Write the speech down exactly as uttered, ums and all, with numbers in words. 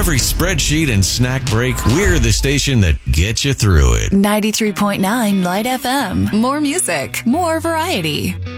every spreadsheet and snack break, we're the station that gets you through it. ninety-three point nine Light F M. More music, more variety.